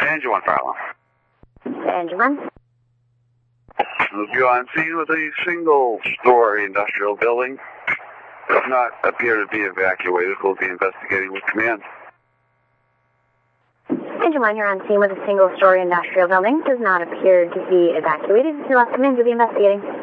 Engine 1 fire alarm. Engine 1. You're on scene with a single-story industrial building. Does not appear to be evacuated. We'll be investigating with command. Engine 1, you're on scene with a single-story industrial building. Does not appear to be evacuated. If you lost command, you'll be investigating.